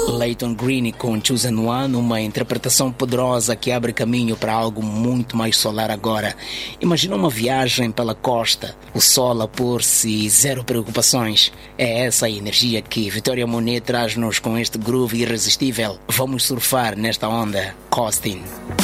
Leighton Green com Chosen One, uma interpretação poderosa que abre caminho para algo muito mais solar agora. Imagina uma viagem pela costa, o sol a pôr-se e zero preocupações. É essa a energia que Vitória Monet traz-nos com este groove irresistível. Vamos surfar nesta onda. Costin.